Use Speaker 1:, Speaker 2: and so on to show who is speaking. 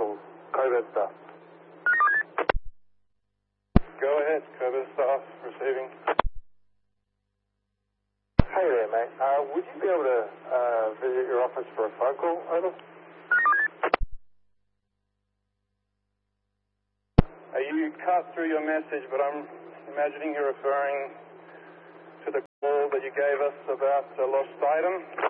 Speaker 1: Central, Cobra Staff.
Speaker 2: Go ahead, Cobra Staff, receiving.
Speaker 1: Hey there, mate. Would you be able to visit your office for a phone call? Over.
Speaker 2: You cut through your message, but I'm imagining you're referring to the call that you gave us about a lost item.